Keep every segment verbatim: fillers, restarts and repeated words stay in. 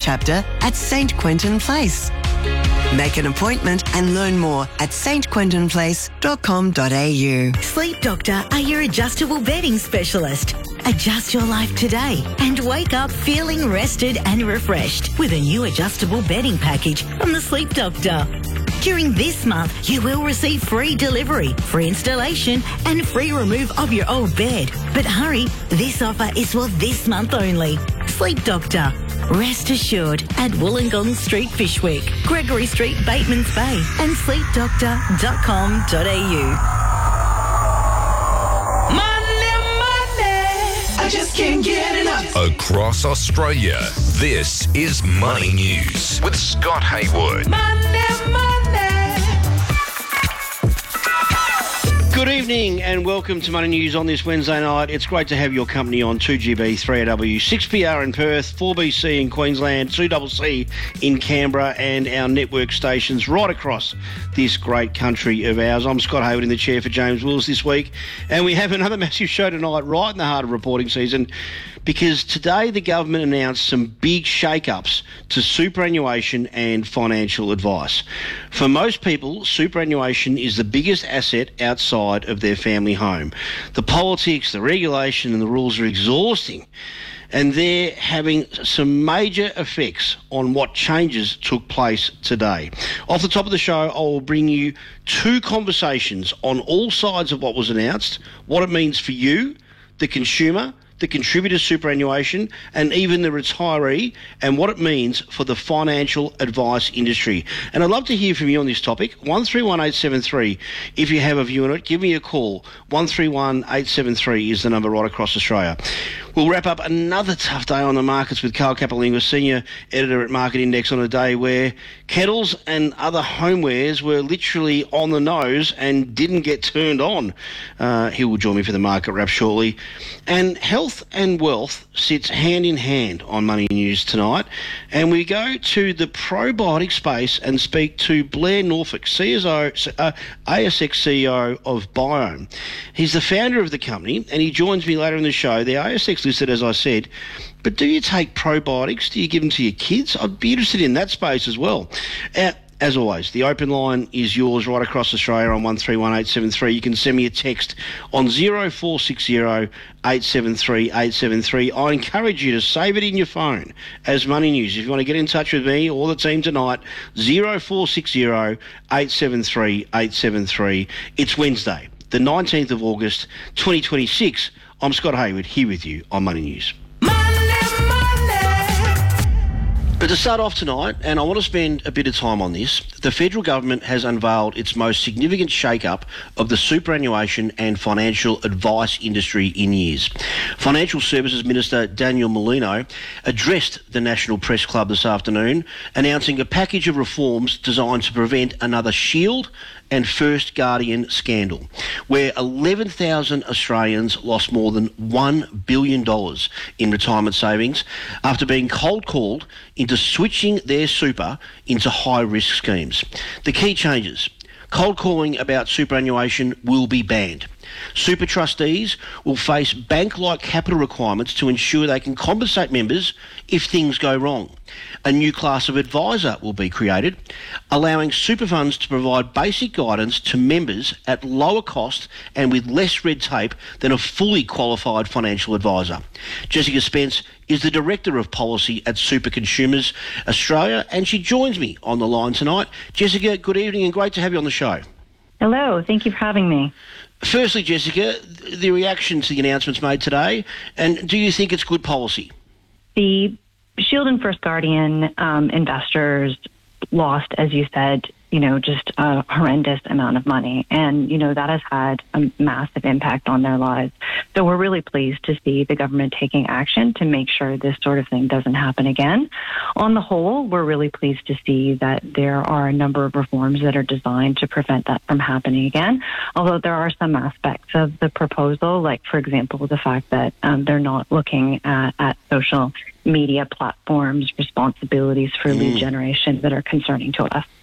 chapter at St Quentin Place. Make an appointment and learn more at s t quentin place dot com dot a u. Sleep Doctor are your adjustable bedding specialist. Adjust your life today and wake up feeling rested and refreshed with a new adjustable bedding package from the Sleep Doctor. During this month, you will receive free delivery, free installation and free remove of your old bed. But hurry, this offer is for this month only. Sleep Doctor. Rest assured at Wollongong Street, Fishwick, Gregory Street, Batemans Bay and sleep doctor dot com dot a u. Money, money, I just can't get enough. Across Australia, this is Money News with Scott Haywood. Money, money. Good evening and welcome to Money News on this Wednesday night. It's great to have your company on two G B, three A W, six P R in Perth, four B C in Queensland, two C C in Canberra and our network stations right across this great country of ours. I'm Scott Haywood in the chair for James Wills this week, and we have another massive show tonight right in the heart of reporting season, because today the government announced some big shake-ups to superannuation and financial advice. For most people, superannuation is the biggest asset outside of their family home. The politics, the regulation and the rules are exhausting, and they're having some major effects on what changes took place today. Off the top of the show, I will bring you two conversations on all sides of what was announced, what it means for you, the consumer, the contributor superannuation and even the retiree, and what it means for the financial advice industry. And I'd love to hear from you on this topic. one three one eight seven three. If you have a view on it, give me a call. one three one eight seven three is the number right across Australia. We'll wrap up another tough day on the markets with Carl Capolingua, Senior Editor at Market Index, on a day where kettles and other homewares were literally on the nose and didn't get turned on. Uh, he will join me for the market wrap shortly. And health and wealth sits hand in hand on Money News tonight. And we go to the probiotic space and speak to Blair Norfolk, C S O, uh, A S X C E O of Biome. He's the founder of the company, and he joins me later in the show. The A S X listed, as I said, but do you take probiotics? Do you give them to your kids? I'd be interested in that space as well. Uh, As always, the open line is yours right across Australia on one three one eight seven three. You can send me a text on zero four six zero eight seven three eight seven three. I encourage you to save it in your phone as Money News. If you want to get in touch with me or the team tonight, zero four six zero eight seven three eight seven three. It's Wednesday, the nineteenth of August, twenty twenty-six. I'm Scott Haywood, here with you on Money News. But to start off tonight, and I want to spend a bit of time on this, the federal government has unveiled its most significant shake-up of the superannuation and financial advice industry in years. Financial Services Minister Daniel Molino addressed the National Press Club this afternoon, announcing a package of reforms designed to prevent another Shield and First Guardian scandal, where eleven thousand Australians lost more than one billion dollars in retirement savings after being cold-called into switching their super into high-risk schemes. The key changes: cold calling about superannuation will be banned. Super trustees will face bank-like capital requirements to ensure they can compensate members if things go wrong. A new class of advisor will be created, allowing super funds to provide basic guidance to members at lower cost and with less red tape than a fully qualified financial advisor. Jessica Spence is the Director of Policy at Super Consumers Australia, and she joins me on the line tonight. Jessica, good evening and great to have you on the show. Hello, thank you for having me. Firstly, Jessica, the reaction to the announcements made today, and do you think it's good policy? The Shield and First Guardian um, investors lost, as you said, you know, just a horrendous amount of money. And, you know, that has had a massive impact on their lives. So we're really pleased to see the government taking action to make sure this sort of thing doesn't happen again. On the whole, we're really pleased to see that there are a number of reforms that are designed to prevent that from happening again. Although there are some aspects of the proposal, like, for example, the fact that um, they're not looking at, at social media platforms' responsibilities for mm. lead generation that are concerning to us.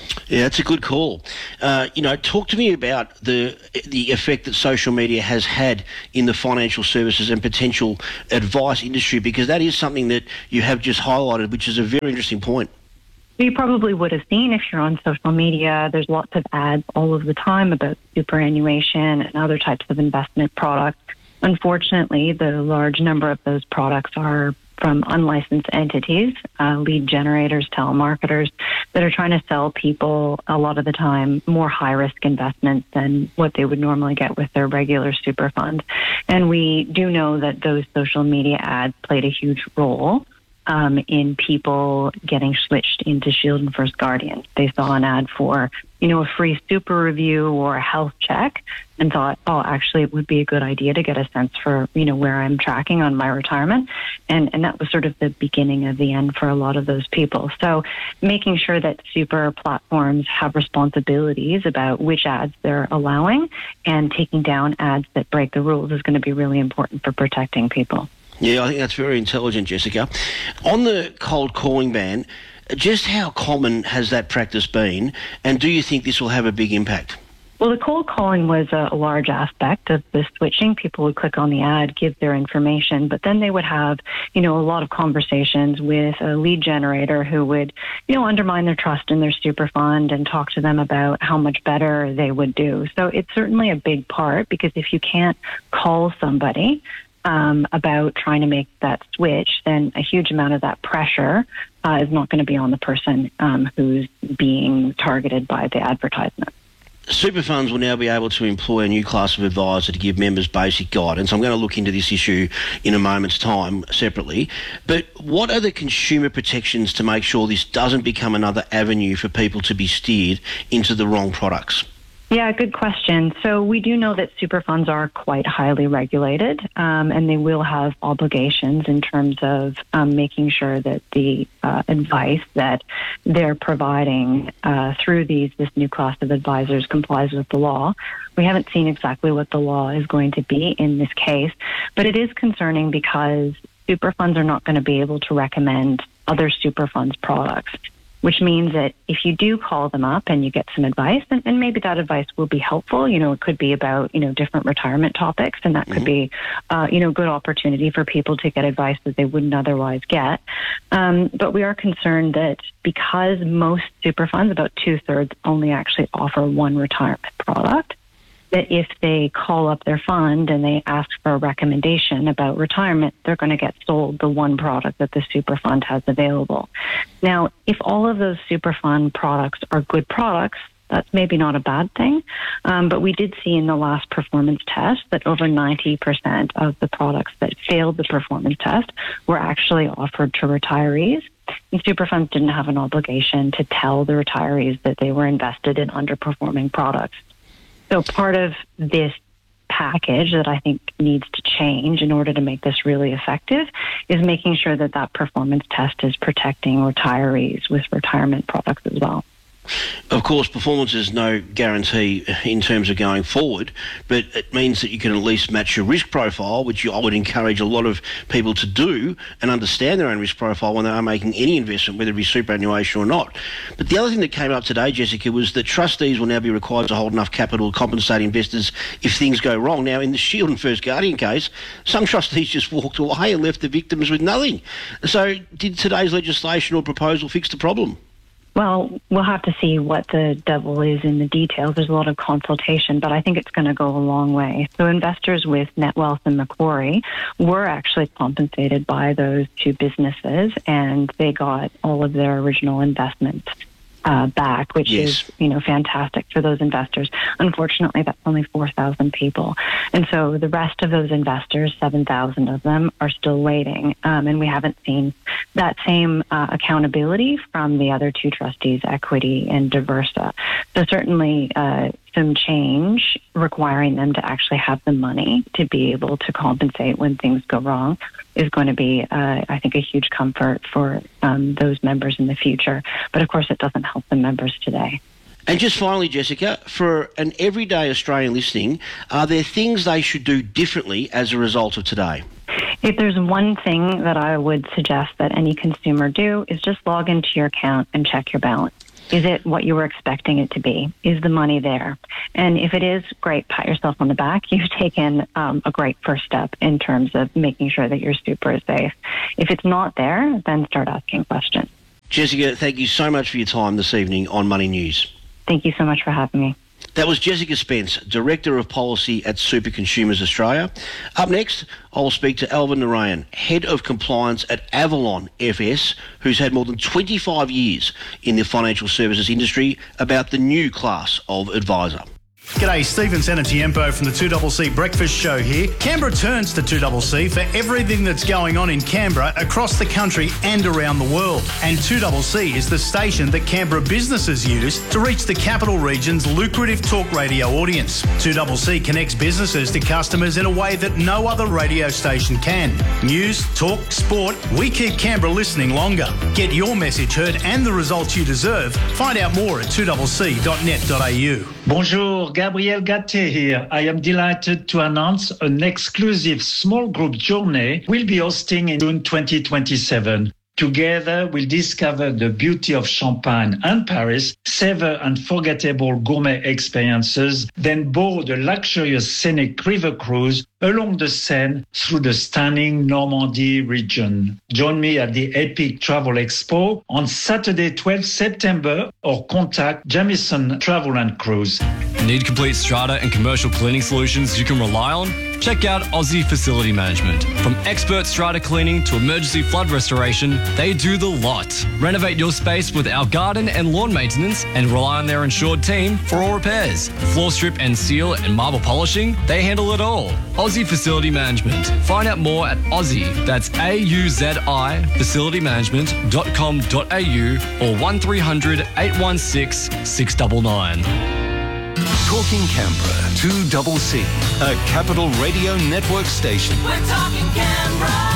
Yeah, that's a good call. Uh, you know, talk to me about the the effect that social media has had in the financial services and potential advice industry, because that is something that you have just highlighted, which is a very interesting point. You probably would have seen if you're on social media, there's lots of ads all of the time about superannuation and other types of investment products. Unfortunately, the large number of those products are from unlicensed entities, uh, lead generators, telemarketers, that are trying to sell people a lot of the time more high-risk investments than what they would normally get with their regular super fund. And we do know that those social media ads played a huge role um, in people getting switched into Shield and First Guardian. They saw an ad for, you know, a free super review or a health check and thought, oh, actually, it would be a good idea to get a sense for, you know, where I'm tracking on my retirement. And, and that was sort of the beginning of the end for a lot of those people. So making sure that super platforms have responsibilities about which ads they're allowing and taking down ads that break the rules is going to be really important for protecting people. Yeah, I think that's very intelligent, Jessica. On the cold calling ban, just how common has that practice been, and do you think this will have a big impact? Well, the cold calling was a, a large aspect of the switching. People would click on the ad, give their information, but then they would have, you know, a lot of conversations with a lead generator who would, you know, undermine their trust in their super fund and talk to them about how much better they would do. So it's certainly a big part, because if you can't call somebody um, about trying to make that switch, then a huge amount of that pressure uh, is not going to be on the person um, who's being targeted by the advertisement. Super funds will now be able to employ a new class of advisor to give members basic guidance. I'm going to look into this issue in a moment's time separately. But what are the consumer protections to make sure this doesn't become another avenue for people to be steered into the wrong products? Yeah, good question. So we do know that super funds are quite highly regulated, um, and they will have obligations in terms of um, making sure that the uh, advice that they're providing uh, through these this new class of advisors complies with the law. We haven't seen exactly what the law is going to be in this case, but it is concerning because super funds are not going to be able to recommend other super funds products, which means that if you do call them up and you get some advice, and, and maybe that advice will be helpful, you know, it could be about, you know, different retirement topics, and that mm-hmm. could be, uh, you know, good opportunity for people to get advice that they wouldn't otherwise get. Um, but we are concerned that because most super funds, about two-thirds, only actually offer one retirement product, that if they call up their fund and they ask for a recommendation about retirement, they're going to get sold the one product that the super fund has available. Now, if all of those super fund products are good products, that's maybe not a bad thing. Um, but we did see in the last performance test that over ninety percent of the products that failed the performance test were actually offered to retirees. And super funds didn't have an obligation to tell the retirees that they were invested in underperforming products. So part of this package that I think needs to change in order to make this really effective is making sure that that performance test is protecting retirees with retirement products as well. Of course, performance is no guarantee in terms of going forward, but it means that you can at least match your risk profile, which I would encourage a lot of people to do and understand their own risk profile when they are making any investment, whether it be superannuation or not. But the other thing that came up today, Jessica, was that trustees will now be required to hold enough capital to compensate investors if things go wrong. Now, in the Shield and First Guardian case, some trustees just walked away and left the victims with nothing. So did today's legislation or proposal fix the problem? Well, we'll have to see what the devil is in the details. There's a lot of consultation, but I think it's going to go a long way. So investors with NetWealth and Macquarie were actually compensated by those two businesses, and they got all of their original investments uh, back, which yes. is, you know, fantastic for those investors. Unfortunately, that's only four thousand people. And so the rest of those investors, seven thousand of them, are still waiting. Um, and we haven't seen that same uh, accountability from the other two trustees, Equity and Diversa. So certainly uh, some change requiring them to actually have the money to be able to compensate when things go wrong is going to be, uh, I think, a huge comfort for um, those members in the future. But of course, it doesn't help the members today. And just finally, Jessica, for an everyday Australian listening, are there things they should do differently as a result of today? If there's one thing that I would suggest that any consumer do is just log into your account and check your balance. Is it what you were expecting it to be? Is the money there? And if it is, great, pat yourself on the back. You've taken um, a great first step in terms of making sure that your super is safe. If it's not there, then start asking questions. Jessica, thank you so much for your time this evening on Money News. Thank you so much for having me. That was Jessica Spence, Director of Policy at Super Consumers Australia. Up next, I'll speak to Alvin Narayan, Head of Compliance at Avalon F S, who's had more than twenty-five years in the financial services industry, about the new class of advisor. G'day, Stephen Sanatiempo from the two C C Breakfast Show here. Canberra turns to two C C for everything that's going on in Canberra, across the country and around the world. And two C C is the station that Canberra businesses use to reach the capital region's lucrative talk radio audience. two C C connects businesses to customers in a way that no other radio station can. News, talk, sport, we keep Canberra listening longer. Get your message heard and the results you deserve. Find out more at two c c dot net dot a u. Bonjour, Gabriel Gattier here. I am delighted to announce an exclusive small group journey we'll be hosting in June twenty twenty-seven. Together, we'll discover the beauty of Champagne and Paris, savor unforgettable gourmet experiences, then board a luxurious scenic river cruise along the Seine through the stunning Normandy region. Join me at the Epic Travel Expo on Saturday, twelfth September, or contact Jamieson Travel and Cruise. Need complete strata and commercial cleaning solutions you can rely on? Check out Aussie Facility Management. From expert strata cleaning to emergency flood restoration, they do the lot. Renovate your space with our garden and lawn maintenance and rely on their insured team for all repairs. Floor strip and seal and marble polishing, they handle it all. Aussie Facility Management. Find out more at Aussie, that's A U Z I, facility management dot com dot a u or one three hundred, eight one six, six nine nine. Talking Canberra, two C C, a Capital Radio Network station. We're talking Canberra.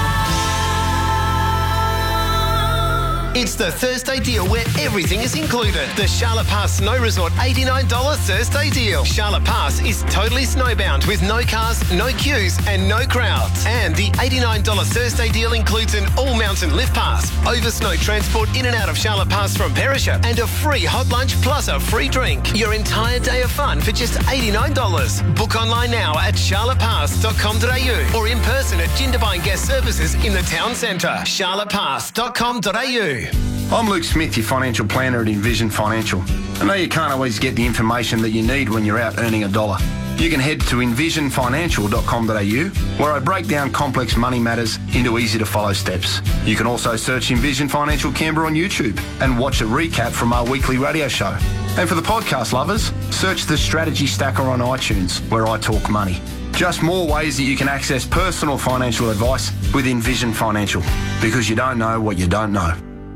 It's the Thursday deal where everything is included. The Charlotte Pass Snow Resort eighty-nine dollars Thursday deal. Charlotte Pass is totally snowbound with no cars, no queues and no crowds. And the eighty-nine dollars Thursday deal includes an all-mountain lift pass, over snow transport in and out of Charlotte Pass from Perisher, and a free hot lunch plus a free drink. Your entire day of fun for just eighty-nine dollars. Book online now at charlotte pass dot com dot a u or in person at Jindabyne Guest Services in the town centre. charlotte pass dot com dot a u. I'm Luke Smith, your financial planner at Envision Financial. I know you can't always get the information that you need when you're out earning a dollar. You can head to envision financial dot com dot a u, where I break down complex money matters into easy-to-follow steps. You can also search Envision Financial Canberra on YouTube and watch a recap from our weekly radio show. And for the podcast lovers, search the Strategy Stacker on iTunes, where I talk money. Just more ways that you can access personal financial advice with Envision Financial, because you don't know what you don't know.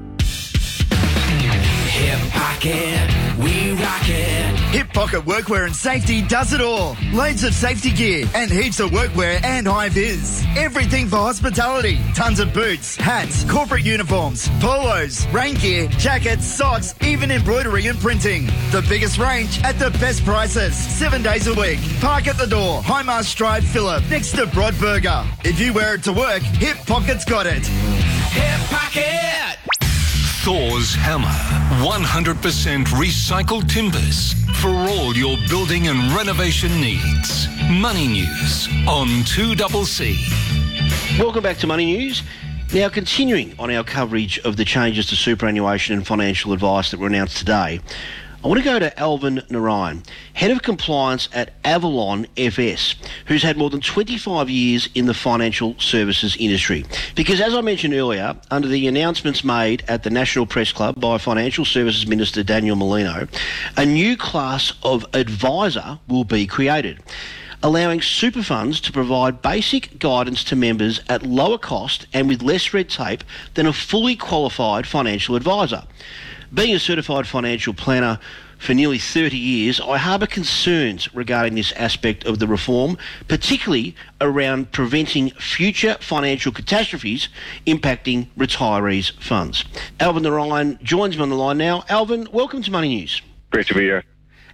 Hip Pocket, we rock it. Hip Pocket Workwear and Safety does it all. Loads of safety gear and heaps of workwear and high-vis. Everything for hospitality. Tons of boots, hats, corporate uniforms, polos, rain gear, jackets, socks, even embroidery and printing. The biggest range at the best prices. Seven days a week. Park at the door. Highmast Drive, Phillip, next to Broadburger. If you wear it to work, Hip Pocket's got it. Hip Pocket. Thor's Hammer, one hundred percent recycled timbers for all your building and renovation needs. Money News on two C C. Welcome back to Money News. Now, continuing on our coverage of the changes to superannuation and financial advice that were announced today, I want to go to Alvin Narayan, Head of Compliance at Avalon F S, who's had more than twenty-five years in the financial services industry. Because as I mentioned earlier, under the announcements made at the National Press Club by Financial Services Minister Daniel Molino, a new class of advisor will be created, allowing super funds to provide basic guidance to members at lower cost and with less red tape than a fully qualified financial advisor. Being a certified financial planner for nearly thirty years, I harbour concerns regarding this aspect of the reform, particularly around preventing future financial catastrophes impacting retirees' funds. Alvin Narayan joins me on the line now. Alvin, welcome to Money News. Great to be here.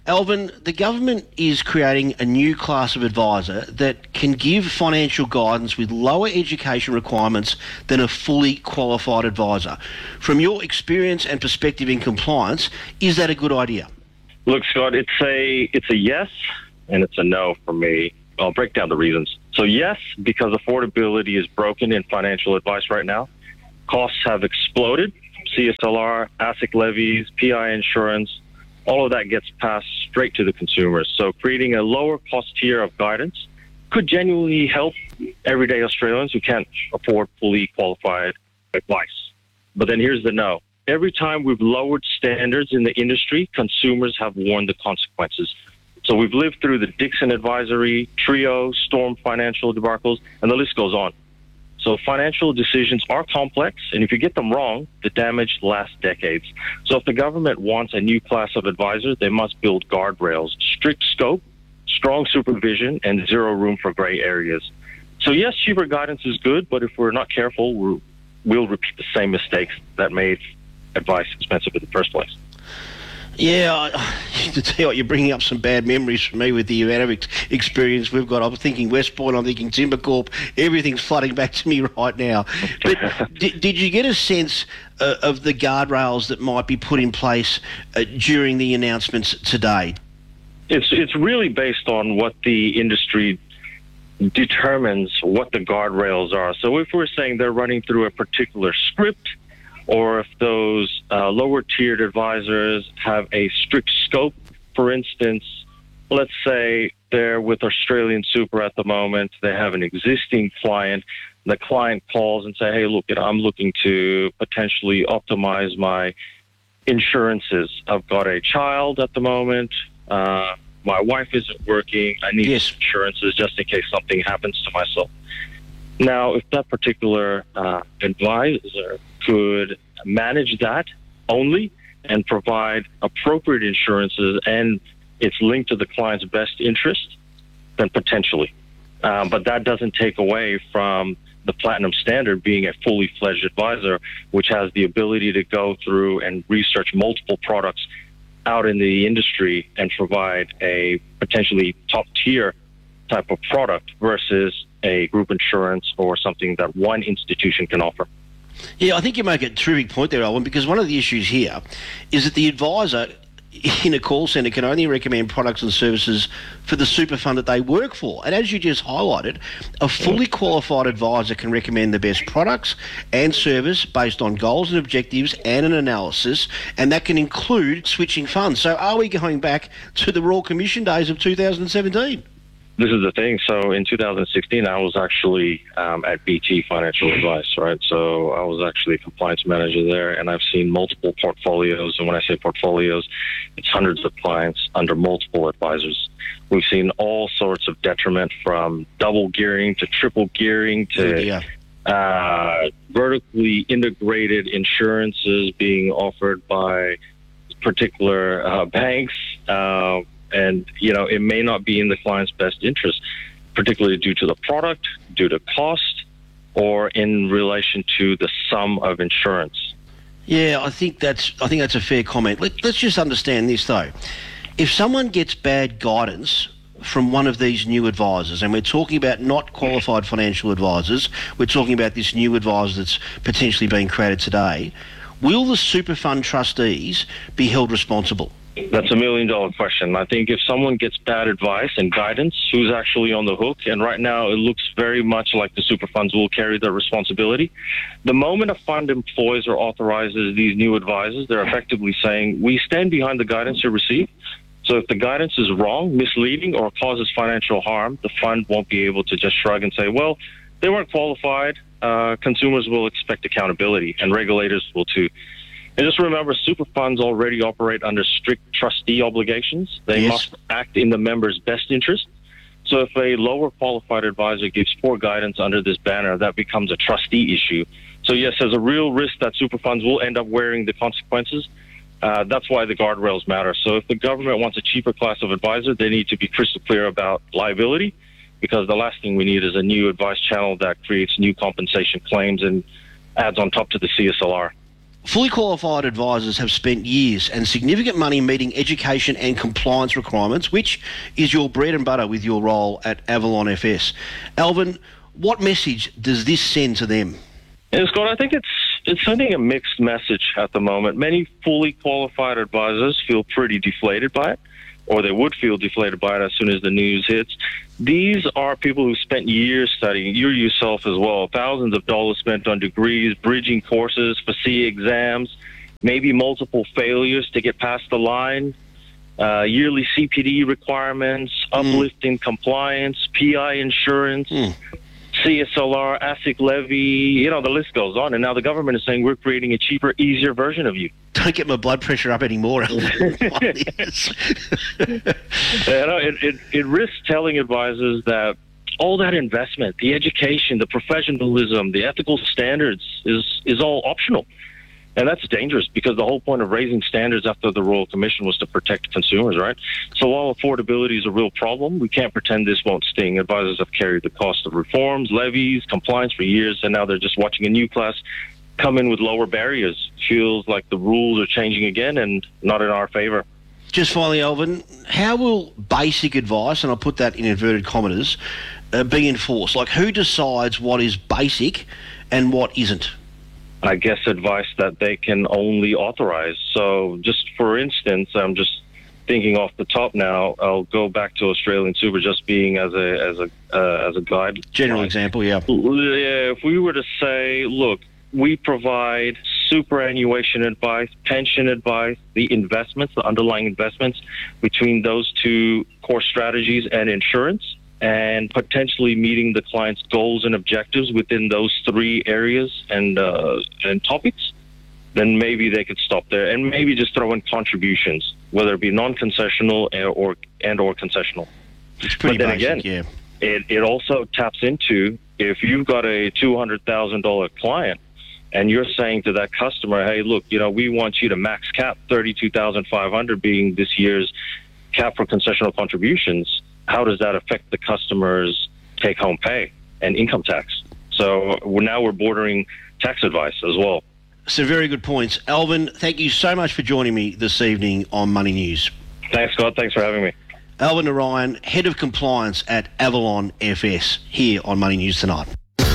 Alvin, the government is creating a new class of advisor that can give financial guidance with lower education requirements than a fully qualified advisor. From your experience and perspective in compliance, is that a good idea? Look, Scott, it's a it's a yes and it's a no for me. I'll break down the reasons. So yes, because affordability is broken in financial advice right now. Costs have exploded. C S L R, ASIC levies, P I insurance, all of that gets passed straight to the consumers. So creating a lower cost tier of guidance could genuinely help everyday Australians who can't afford fully qualified advice. But then here's the no. Every time we've lowered standards in the industry, consumers have worn the consequences. So we've lived through the Dixon Advisory, Trio, Storm financial debacles, and the list goes on. So financial decisions are complex, and if you get them wrong, the damage lasts decades. So if the government wants a new class of advisor, they must build guardrails, strict scope, strong supervision, and zero room for gray areas. So yes, cheaper guidance is good, but if we're not careful, we're, we'll repeat the same mistakes that made advice expensive in the first place. Yeah, I, to tell you what, you're bringing up some bad memories for me with the amount of ex- experience we've got. I'm thinking West Point, I'm thinking Timbercorp. Everything's flooding back to me right now. But did, did you get a sense uh, of the guardrails that might be put in place uh, during the announcements today? It's it's really based on what the industry determines what the guardrails are. So if we're saying they're running through a particular script, or if those uh, lower-tiered advisors have a strict scope. For instance, let's say they're with Australian Super at the moment. They have an existing client. The client calls and say, hey, look, I'm looking to potentially optimize my insurances. I've got a child at the moment. Uh, my wife isn't working. I need yes. insurances just in case something happens to myself. Now, if that particular uh, advisor could manage that only and provide appropriate insurances and it's linked to the client's best interest, then potentially. Um, but that doesn't take away from the Platinum Standard being a fully fledged advisor, which has the ability to go through and research multiple products out in the industry and provide a potentially top tier type of product versus a group insurance or something that one institution can offer. Yeah, I think you make a terrific point there, Alvin, because one of the issues here is that the advisor in a call centre can only recommend products and services for the super fund that they work for. And as you just highlighted, a fully qualified advisor can recommend the best products and service based on goals and objectives and an analysis, and that can include switching funds. So are we going back to the Royal Commission days of two thousand seventeen? This is the thing. So in two thousand sixteen, I was actually um, at B T Financial Advice, right? So I was actually a compliance manager there, and I've seen multiple portfolios. And when I say portfolios, it's hundreds of clients under multiple advisors. We've seen all sorts of detriment, from double gearing to triple gearing to yeah. uh, vertically integrated insurances being offered by particular uh, banks. Uh, And, you know, it may not be in the client's best interest, particularly due to the product, due to cost, or in relation to the sum of insurance. Yeah, I think that's I think that's a fair comment. Let, let's just understand this, though. If someone gets bad guidance from one of these new advisors, and we're talking about not qualified financial advisors, we're talking about this new advisor that's potentially being created today, will the super fund trustees be held responsible? That's a million dollar question. I think if someone gets bad advice and guidance, who's actually on the hook? And right now it looks very much like the super funds will carry their responsibility. The moment a fund employs or authorizes these new advisors, they're effectively saying, we stand behind the guidance you receive. So if the guidance is wrong, misleading, or causes financial harm, the fund won't be able to just shrug and say, well, they weren't qualified. Uh, consumers will expect accountability, and regulators will too. And just remember, super funds already operate under strict trustee obligations. They yes. must act in the member's best interest. So if a lower qualified advisor gives poor guidance under this banner, that becomes a trustee issue. So yes, there's a real risk that super funds will end up wearing the consequences. Uh, that's why the guardrails matter. So if the government wants a cheaper class of advisor, they need to be crystal clear about liability, because the last thing we need is a new advice channel that creates new compensation claims and adds on top to the C S L R. Fully qualified advisors have spent years and significant money meeting education and compliance requirements, which is your bread and butter with your role at Avalon F S. Alvin, what message does this send to them? Yeah, Scott, I think it's it's sending a mixed message at the moment. Many fully qualified advisors feel pretty deflated by it, or they would feel deflated by it as soon as the news hits. These are people who spent years studying, you yourself as well, thousands of dollars spent on degrees, bridging courses, F C exams, maybe multiple failures to get past the line, uh, yearly C P D requirements, mm. uplifting compliance, P I insurance, mm. C S L R, ASIC levy, you know, the list goes on. And now the government is saying we're creating a cheaper, easier version of you. Don't get my blood pressure up anymore. you know, it, it, it risks telling advisors that all that investment, the education, the professionalism, the ethical standards is, is all optional. And that's dangerous because the whole point of raising standards after the Royal Commission was to protect consumers, right? So while affordability is a real problem, we can't pretend this won't sting. Advisors have carried the cost of reforms, levies, compliance for years, and now they're just watching a new class come in with lower barriers. Feels like the rules are changing again and not in our favour. Just finally, Alvin, how will basic advice, and I'll put that in inverted commas, uh, be enforced? Like, who decides what is basic and what isn't? I guess advice that they can only authorize. So just for instance, I'm just thinking off the top now, I'll go back to Australian Super just being as a as a uh, as a guide. General example, yeah. Yeah, if we were to say, look, we provide superannuation advice, pension advice, the investments, the underlying investments between those two core strategies and insurance, and potentially meeting the client's goals and objectives within those three areas and uh, and topics, then maybe they could stop there and maybe just throw in contributions, whether it be non-concessional and or, and or concessional. It's pretty but then basic, again, yeah. it, it also taps into, if you've got a two hundred thousand dollars client and you're saying to that customer, hey, look, you know, we want you to max cap thirty-two thousand five hundred dollars being this year's cap for concessional contributions, how does that affect the customer's take-home pay and income tax? So we're, now we're bordering tax advice as well. So very good points. Alvin, thank you so much for joining me this evening on Money News. Thanks, Scott. Thanks for having me. Alvin Narayan, Head of Compliance at Avalon F S, here on Money News Tonight.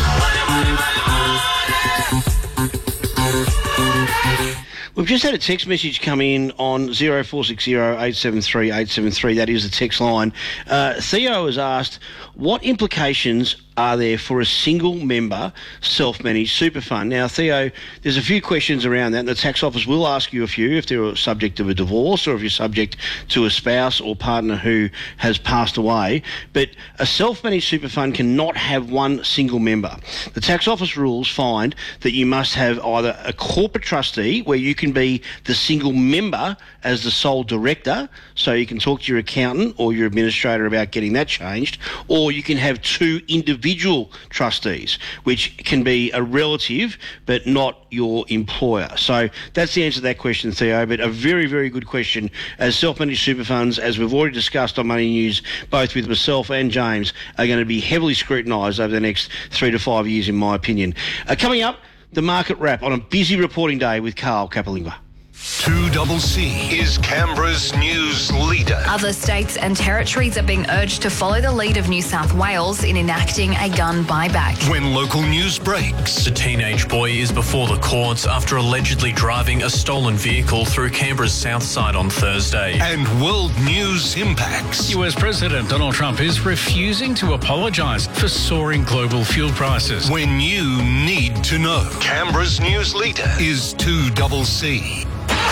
We've just had a text message come in on zero four six zero eight seven three eight seven three. That is the text line. Uh, Theo has asked, what implications are there for a single member self-managed super fund? Now, Theo, there's a few questions around that, and the tax office will ask you a few if they're subject of a divorce or if you're subject to a spouse or partner who has passed away. But a self-managed super fund cannot have one single member. The tax office rules find that you must have either a corporate trustee where you can be the single member as the sole director, so you can talk to your accountant or your administrator about getting that changed, or you can have two individual trustees, which can be a relative but not your employer. So that's the answer to that question, Theo, but a very, very good question. As self-managed super funds, as we've already discussed on Money News, both with myself and James, are going to be heavily scrutinised over the next three to five years, in my opinion. Uh, coming up, the market wrap on a busy reporting day with Carl Capilingua. two C C is Canberra's news leader. Other states and territories are being urged to follow the lead of New South Wales in enacting a gun buyback. When local news breaks. The teenage boy is before the courts after allegedly driving a stolen vehicle through Canberra's south side on Thursday. And world news impacts. U S President Donald Trump is refusing to apologise for soaring global fuel prices. When you need to know. Canberra's news leader is two C C.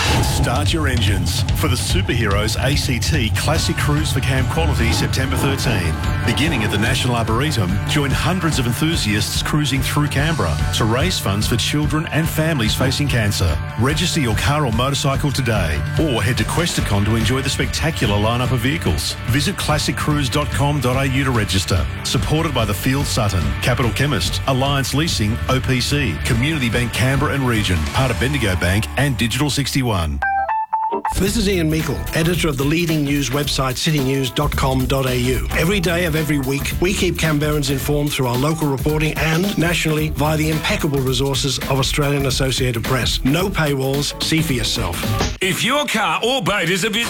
Start your engines for the Superheroes A C T Classic Cruise for Camp Quality September thirteenth. Beginning at the National Arboretum, join hundreds of enthusiasts cruising through Canberra to raise funds for children and families facing cancer. Register your car or motorcycle today or head to Questacon to enjoy the spectacular lineup of vehicles. Visit classic cruise dot com dot a u to register. Supported by the Field Sutton, Capital Chemist, Alliance Leasing, O P C, Community Bank Canberra and Region, part of Bendigo Bank and Digital sixty-one. This is Ian Meikle, editor of the leading news website city news dot com dot a u. Every day of every week, we keep Canberrans informed through our local reporting and nationally via the impeccable resources of Australian Associated Press. No paywalls, see for yourself. If your car or boat is a bit...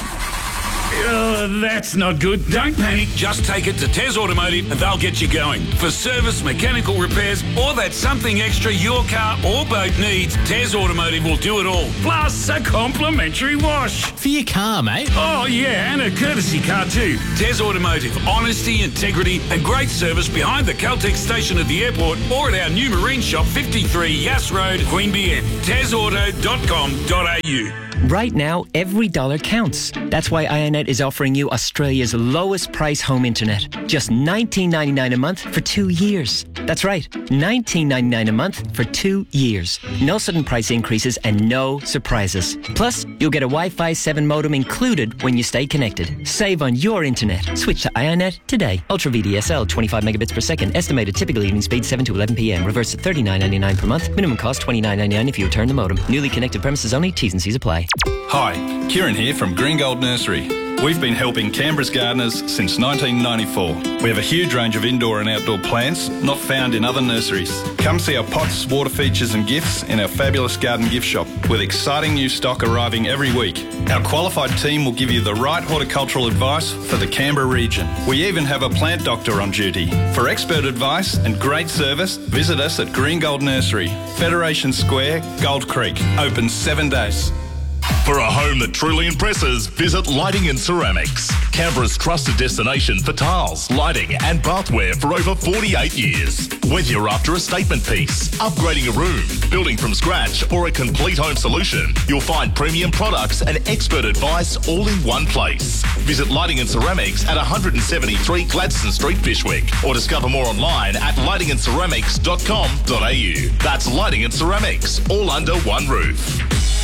Uh, that's not good. Don't panic. Just take it to Tez Automotive and they'll get you going. For service, mechanical repairs, or that something extra your car or boat needs, Tez Automotive will do it all. Plus a complimentary wash. For your car, mate. Oh, yeah, and a courtesy car too. Tez Automotive. Honesty, integrity and great service behind the Caltex station at the airport or at our new marine shop, fifty-three Yass Road, Queanbeyan. tez auto dot com dot a u. Right now, every dollar counts. That's why Ionet is offering you Australia's lowest price home internet. Just nineteen ninety-nine a month for two years. That's right, nineteen ninety-nine a month for two years. No sudden price increases and no surprises. Plus, you'll get a Wi-Fi seven modem included when you stay connected. Save on your internet. Switch to Ionet today. Ultra V D S L, twenty-five megabits per second. Estimated typical evening speed seven to eleven p m. Reverse at thirty-nine ninety-nine per month. Minimum cost twenty-nine ninety-nine if you return the modem. Newly connected premises only. T's and C's apply. Hi, Kieran here from Green Gold Nursery. We've been helping Canberra's gardeners since nineteen ninety-four. We have a huge range of indoor and outdoor plants not found in other nurseries. Come see our pots, water features and gifts in our fabulous garden gift shop with exciting new stock arriving every week. Our qualified team will give you the right horticultural advice for the Canberra region. We even have a plant doctor on duty. For expert advice and great service, visit us at Green Gold Nursery, Federation Square, Gold Creek. Open seven days. For a home that truly impresses, visit Lighting and Ceramics. Canberra's trusted destination for tiles, lighting and bathware for over forty-eight years. Whether you're after a statement piece, upgrading a room, building from scratch or a complete home solution, you'll find premium products and expert advice all in one place. Visit Lighting and Ceramics at one seventy-three Gladstone Street, Fishwick, or discover more online at lighting and ceramics dot com dot a u. That's Lighting and Ceramics, all under one roof.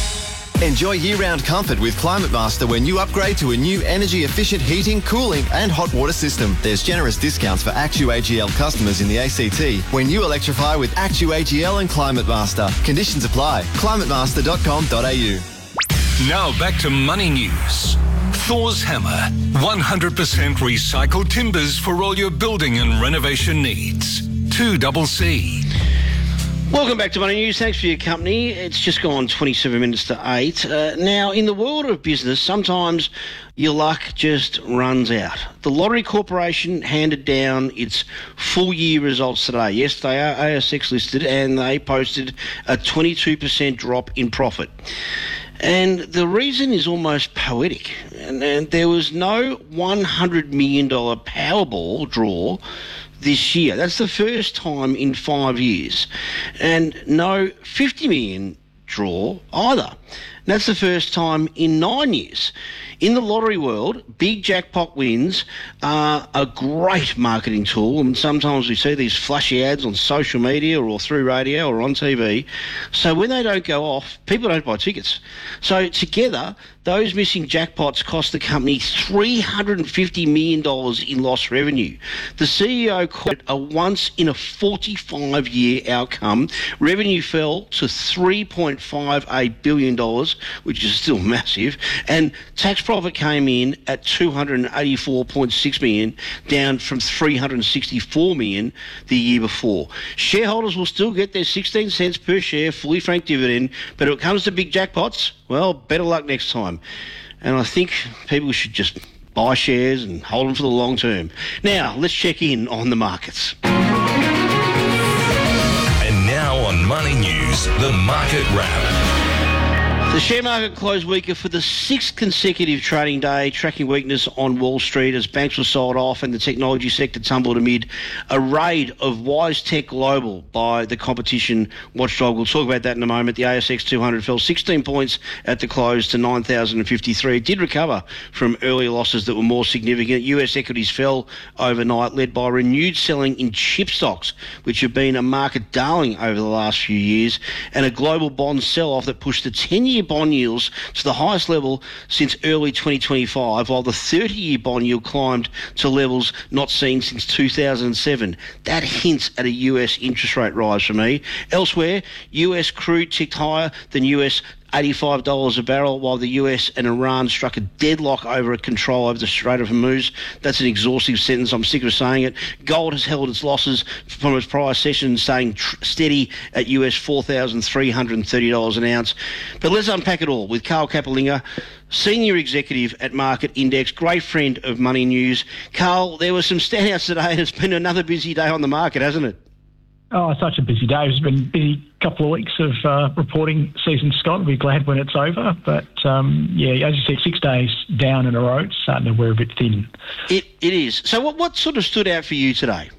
Enjoy year-round comfort with Climate Master when you upgrade to a new energy-efficient heating, cooling and hot water system. There's generous discounts for Actu A G L customers in the A C T when you electrify with Actu A G L and Climate Master. Conditions apply. climate master dot com dot a u. Now back to Money News. Thor's Hammer. one hundred percent recycled timbers for all your building and renovation needs. two C C. Welcome back to Money News. Thanks for your company. It's just gone twenty-seven minutes to eight. Uh, now, in the world of business, sometimes your luck just runs out. The Lottery Corporation handed down its full year results today. Yes, they are A S X listed and they posted a twenty-two percent drop in profit. And the reason is almost poetic. And, and there was no one hundred million dollars Powerball draw this year. That's the first time in five years. And no fifty million draw either. And that's the first time in nine years. In the lottery world, big jackpot wins are a great marketing tool, and sometimes we see these flashy ads on social media or through radio or on T V. So when they don't go off, people don't buy tickets. So together, those missing jackpots cost the company three hundred fifty million dollars in lost revenue. The C E O called it a once in a forty-five year outcome. Revenue fell to three point five eight billion dollars, which is still massive, and tax profit came in at two hundred eighty-four point six million dollars, down from three hundred sixty-four million dollars the year before. Shareholders will still get their sixteen cents per share fully franked dividend, but if it comes to big jackpots, well, better luck next time. And I think people should just buy shares and hold them for the long term. Now, let's check in on the markets. And now on Money News, the Market Wrap. The share market closed weaker for the sixth consecutive trading day, tracking weakness on Wall Street as banks were sold off and the technology sector tumbled amid a raid of WiseTech Global by the competition watchdog. We'll talk about that in a moment. The A S X two hundred fell sixteen points at the close to nine thousand fifty-three. It did recover from earlier losses that were more significant. U S equities fell overnight, led by renewed selling in chip stocks, which have been a market darling over the last few years, and a global bond sell-off that pushed the ten-year bond yields to the highest level since early twenty twenty-five, while the thirty-year bond yield climbed to levels not seen since two thousand seven. That hints at a U S interest rate rise for me. Elsewhere, U S crude ticked higher than U S eighty-five dollars a barrel, while the U S and Iran struck a deadlock over a control over the Strait of Hormuz. That's an exhaustive sentence. I'm sick of saying it. Gold has held its losses from its prior session, staying tr- steady at U S four thousand three hundred thirty dollars an ounce. But let's unpack it all with Carl Capolingua, Senior Executive at Market Index, great friend of Money News. Carl, there were some standouts today, and it's been another busy day on the market, hasn't it? Oh, such a busy day. It's been a busy couple of weeks of uh, reporting season, Scott. We'll be glad when it's over. But, um, yeah, as you said, six days down in a row, it's starting to wear a bit thin. It It is. So what, what sort of stood out for you today?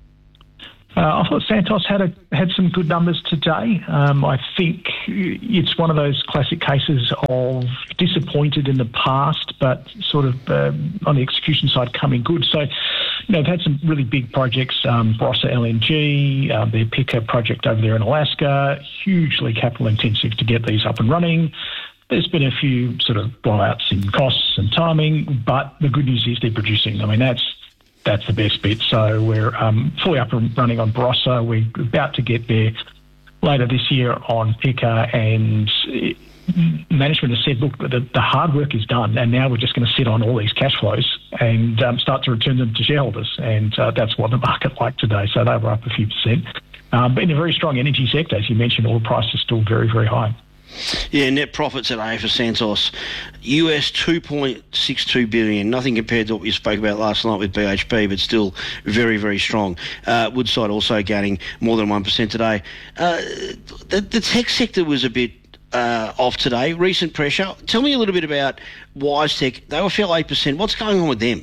Uh, I thought Santos had a, had some good numbers today. Um, I think it's one of those classic cases of disappointed in the past, but sort of uh, on the execution side coming good. So, you know, they've had some really big projects, um, Barossa L N G, uh, their Picker project over there in Alaska, hugely capital intensive to get these up and running. There's been a few sort of blowouts in costs and timing, but the good news is they're producing. I mean, that's That's the best bit. So we're um, fully up and running on Barossa. We're about to get there later this year on Picker, and it, management has said, look, the, the hard work is done, and now we're just going to sit on all these cash flows and um, start to return them to shareholders. And uh, that's what the market liked today. So they were up a few percent. Um, but in a very strong energy sector, as you mentioned, oil price is still very, very high. Yeah, net profits today for Santos, U S two point six two billion dollars, nothing compared to what we spoke about last night with B H P, but still very, very strong. Uh, Woodside also gaining more than one percent today. Uh, the, the tech sector was a bit uh, off today, recent pressure. Tell me a little bit about WiseTech. They were fell eight percent. What's going on with them?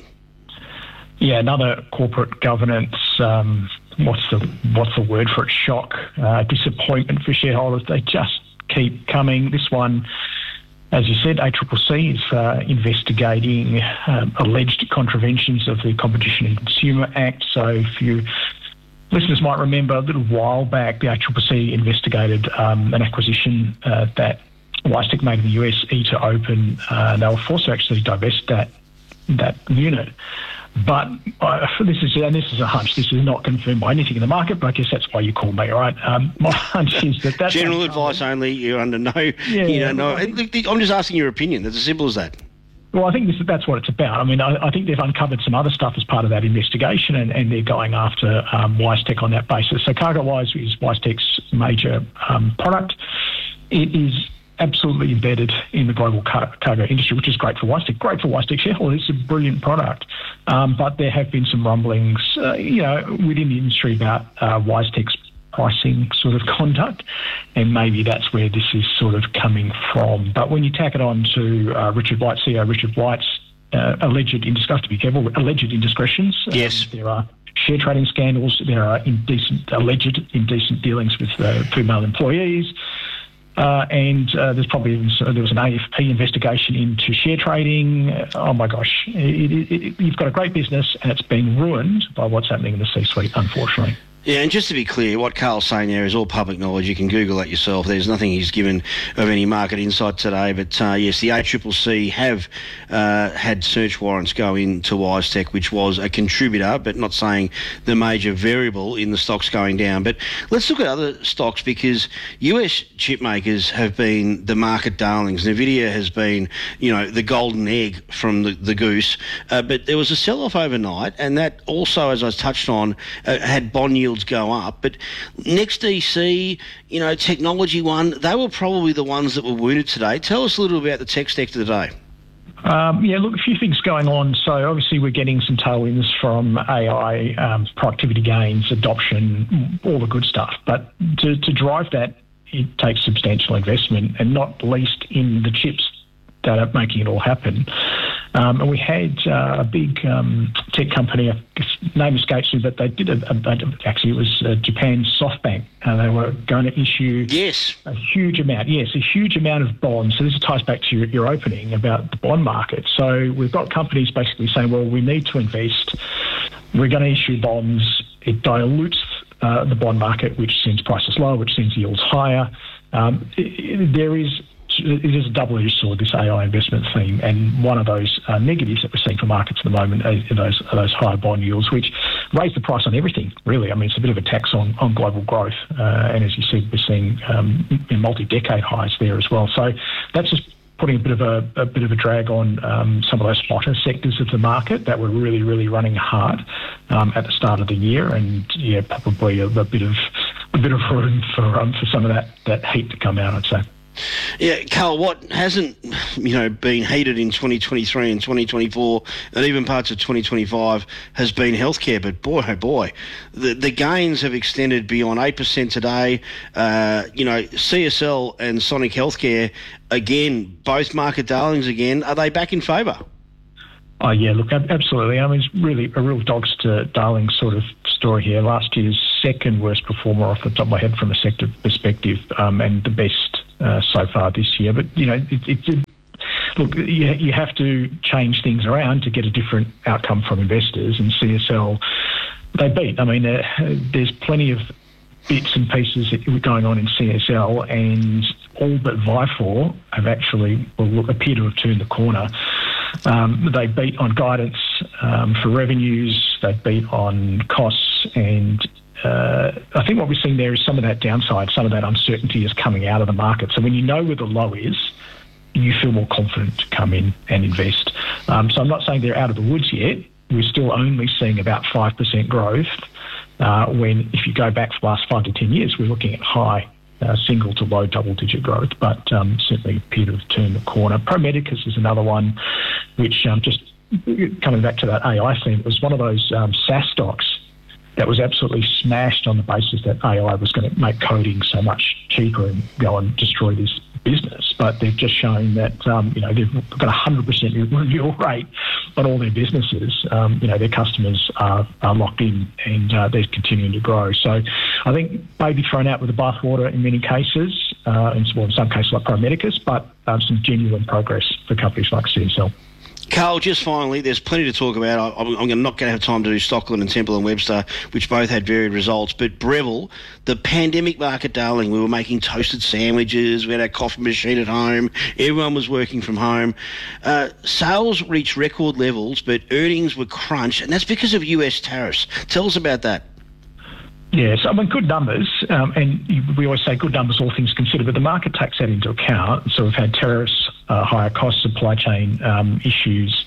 Yeah, another corporate governance, um, what's the what's the word for it, shock, uh, disappointment for shareholders. They just keep coming. This one, as you said, A C C C is uh, investigating um, alleged contraventions of the Competition and Consumer Act. So if you listeners might remember, a little while back, the A C C C investigated um, an acquisition uh, that WiseTech made in the U S, E two Open. Uh, they were forced to actually divest that that unit. But uh, this is and this is a hunch. This is not confirmed by anything in the market, but I guess that's why you called me, right? Um, my hunch is that that's general advice only. You're under no. Yeah, you don't know. I'm just asking your opinion. That's as simple as that. Well, I think this, that's what it's about. I mean, I, I think they've uncovered some other stuff as part of that investigation, and, and they're going after um, WiseTech on that basis. So CargoWise is WiseTech's major um, product. It is absolutely embedded in the global car- cargo industry, which is great for WiseTech. Great for WiseTech shareholders. It's a brilliant product. Um, but there have been some rumblings, uh, you know, within the industry about uh, WiseTech's pricing sort of conduct, and maybe that's where this is sort of coming from. But when you tack it on to uh, Richard White, C E O Richard White's uh, alleged indiscretions, to be careful, alleged indiscretions. Yes. Um, there are share trading scandals. There are indecent, alleged indecent dealings with uh, female employees. Uh, and uh, there's probably even, so there was an A F P investigation into share trading. Uh, oh my gosh, it, it, it, you've got a great business and it's being ruined by what's happening in the C-suite, unfortunately. Yeah, and just to be clear, what Carl's saying there is all public knowledge. You can Google that yourself. There's nothing he's given of any market insight today. But, uh, yes, the A C C C have uh, had search warrants go into WiseTech, which was a contributor, but not saying the major variable in the stocks going down. But let's look at other stocks, because U S chip makers have been the market darlings. NVIDIA has been, you know, the golden egg from the, the goose. Uh, but there was a sell-off overnight, and that also, as I touched on, uh, had bond yields go up. But Next D C, you know, Technology One, they were probably the ones that were wounded today. Tell us a little about the tech sector today. Um, yeah, look, a few things going on. So obviously we're getting some tailwinds from A I, um, productivity gains, adoption, all the good stuff. But to, to drive that, it takes substantial investment, and not least in the chips that are making it all happen. Um, and we had uh, a big um, tech company, name escapes me, but they did a, a, actually it was uh, Japan's SoftBank. Uh, they were going to issue yes a huge amount, yes, a huge amount of bonds. So this ties back to your, your opening about the bond market. So we've got companies basically saying, well, we need to invest. We're going to issue bonds. It dilutes uh, the bond market, which sends prices lower, which sends yields higher. Um, it, it, there is it is a double-edged sword, this A I investment theme, and one of those uh, negatives that we're seeing for markets at the moment are those, are those higher bond yields, which raise the price on everything, really. I mean, it's a bit of a tax on, on global growth, uh, and as you see, we're seeing um, multi-decade highs there as well. So that's just putting a bit of a, a bit of a drag on um, some of those hotter sectors of the market that were really, really running hard um, at the start of the year, and yeah, probably a, a bit of a bit of room for um, for some of that, that heat to come out, I'd say. Yeah, Carl, what hasn't, you know, been heated in twenty twenty-three and twenty twenty-four and even parts of twenty twenty-five has been healthcare. But boy, oh boy, the the gains have extended beyond eight percent today. Uh, you know, C S L and Sonic Healthcare, again, both market darlings again. Are they back in favour? Oh, yeah, look, absolutely. I mean, it's really a real dogs to darlings sort of story here. Last year's second worst performer off the top of my head from a sector perspective, um, and the best uh, so far this year. But, you know, it, it, it, look, you, you have to change things around to get a different outcome from investors, and C S L, they beat. I mean, uh, there's plenty of bits and pieces going on in C S L, and all but Vifor have actually, well, appear to have turned the corner. Um, they beat on guidance um, for revenues, they beat on costs, and uh, I think what we're seeing there is some of that downside, some of that uncertainty is coming out of the market. So when you know where the low is, you feel more confident to come in and invest. Um, so I'm not saying they're out of the woods yet. We're still only seeing about five percent growth, uh, when if you go back for the last five to ten years, we're looking at high Uh, single to low double-digit growth, but um, certainly appear to have turned the corner. Pro Medicus is another one, which um, just coming back to that A I theme, it was one of those um, SaaS stocks that was absolutely smashed on the basis that A I was going to make coding so much cheaper and go and destroy this business. But they've just shown that, um, you know, they've got a one hundred percent renewal rate on all their businesses. Um, you know, their customers are, are locked in, and uh, they're continuing to grow. So I think maybe thrown out with the bathwater in many cases, uh, and well, in some cases like Pro Medicus, but um, some genuine progress for companies like C S L. Carl, just finally, there's plenty to talk about. I, I'm, I'm not going to have time to do Stockland and Temple and Webster, which both had varied results. But Breville, the pandemic market darling, we were making toasted sandwiches, we had our coffee machine at home, everyone was working from home. Uh, sales reached record levels, but earnings were crunched, and that's because of U S tariffs. Tell us about that. Yes, I mean, good numbers, um, and we always say good numbers, all things considered, but the market takes that into account. So we've had tariffs, uh, higher cost supply chain um, issues,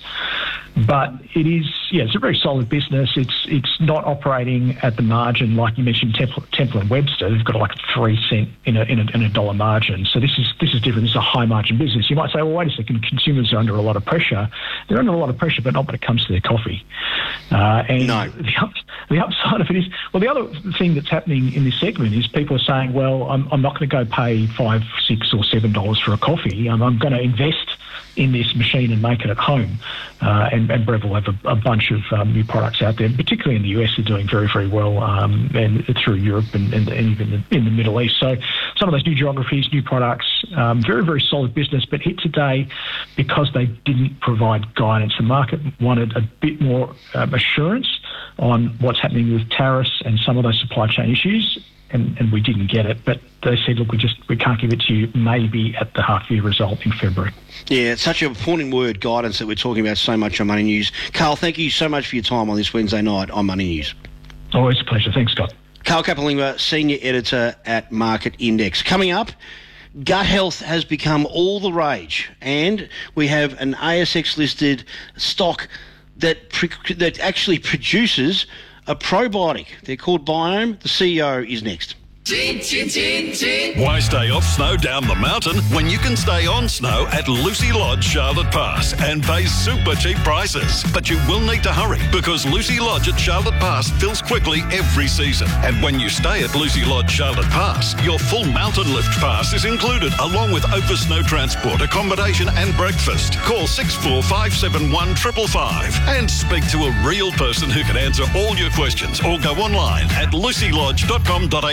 but it is, yeah, it's a very solid business. It's it's not operating at the margin like you mentioned. Temple, Temple and Webster, they've got like a three cent in a, in a in a dollar margin. So this is this is different. This is a high margin business. You might say, well, wait a second, consumers are under a lot of pressure. They're under a lot of pressure, but not when it comes to their coffee. Uh, and no. the, up, the upside of it is, well, the other thing that's happening in this segment is people are saying, well, I'm, I'm not going to go pay five, six, or seven dollars for a coffee. Um, I'm going to invest in this machine and make it at home. Uh, and, and Breville have a, a bunch of um, new products out there, particularly in the U S, are doing very, very well, um, and through Europe and, and, and even in the Middle East. So some of those new geographies, new products, um, very, very solid business, but hit today because they didn't provide guidance. The market wanted a bit more um, assurance on what's happening with tariffs and some of those supply chain issues, and, and we didn't get it. But they said, look, we just we can't give it to you maybe at the half-year result in February. Yeah, it's such an important word, guidance, that we're talking about so much on Money News. Carl, thank you so much for your time on this Wednesday night on Money News. Always a pleasure. Thanks, Scott. Carl Capolingua, Senior Editor at Market Index. Coming up, gut health has become all the rage, and we have an A S X-listed stock that pre- that actually produces a probiotic. They're called Biome. The C E O is next. Chin, chin, chin, chin. Why stay off snow down the mountain when you can stay on snow at Lucy Lodge, Charlotte Pass, and pay super cheap prices? But you will need to hurry, because Lucy Lodge at Charlotte Pass fills quickly every season. And when you stay at Lucy Lodge, Charlotte Pass, your full mountain lift pass is included, along with over snow transport, accommodation and breakfast. Call six four five seven one five five five and speak to a real person who can answer all your questions, or go online at lucy lodge dot com dot a u.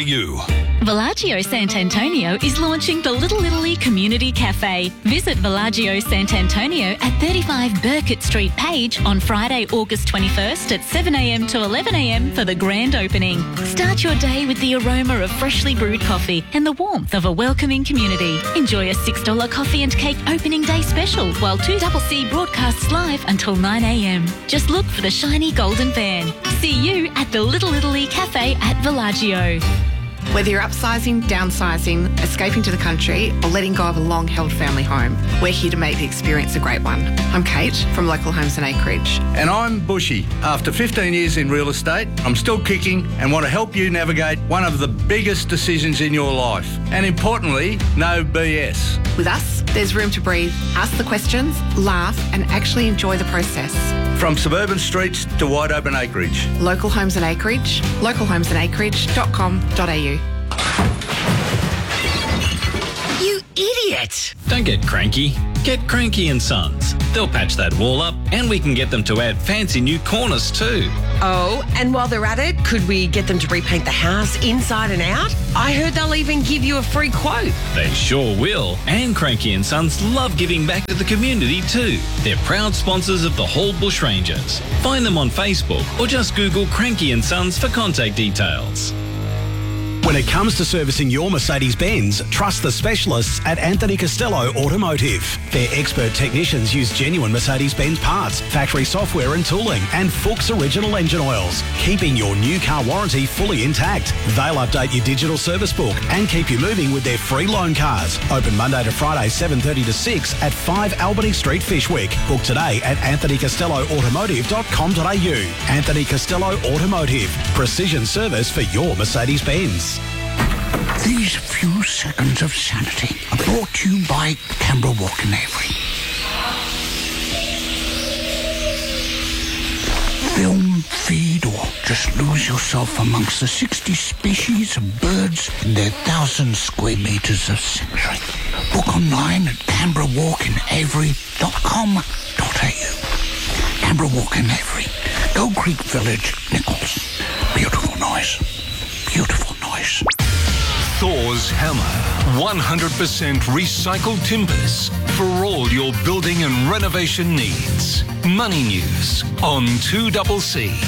Villaggio Sant'Antonio is launching the Little Italy Community Cafe. Visit Villaggio Sant'Antonio at thirty-five Burkett Street, Page on Friday, August twenty-first at seven a m to eleven a m for the grand opening. Start your day with the aroma of freshly brewed coffee and the warmth of a welcoming community. Enjoy a six dollars coffee and cake opening day special while two C C broadcasts live until nine a m. Just look for the shiny golden van. See you at the Little Italy Cafe at Villaggio. Whether you're upsizing, downsizing, escaping to the country, or letting go of a long-held family home, we're here to make the experience a great one. I'm Kate from Local Homes and Acreage. And I'm Bushy. After fifteen years in real estate, I'm still kicking and want to help you navigate one of the biggest decisions in your life. And importantly, no B S. With us, there's room to breathe, ask the questions, laugh, and actually enjoy the process. From suburban streets to wide open acreage. Local Homes and Acreage, local homes and acreage dot com dot a u. You idiot! Don't get cranky. Get Cranky and Sons. They'll patch that wall up and we can get them to add fancy new corners too. Oh, and while they're at it, could we get them to repaint the house inside and out? I heard they'll even give you a free quote. They sure will. And Cranky and Sons love giving back to the community too. They're proud sponsors of the Hall Bushrangers. Find them on Facebook or just Google Cranky and Sons for contact details. When it comes to servicing your Mercedes-Benz, trust the specialists at Anthony Costello Automotive. Their expert technicians use genuine Mercedes-Benz parts, factory software and tooling, and Fuchs original engine oils, keeping your new car warranty fully intact. They'll update your digital service book and keep you moving with their free loan cars. Open Monday to Friday, seven thirty to six at five Albany Street, Fishwick. Book today at anthony costello automotive dot com dot a u. Anthony Costello Automotive. Precision service for your Mercedes-Benz. These few seconds of sanity are brought to you by Canberra Walk and Avery. Film, feed, or just lose yourself amongst the sixty species of birds in their thousand square metres of sanctuary. Book online at canberra walk and avery dot com dot a u. Canberra Walk and Avery, Gold Creek Village, Nichols. Beautiful noise. Beautiful noise. Thor's Hammer. one hundred percent recycled timbers for all your building and renovation needs. Money News on two C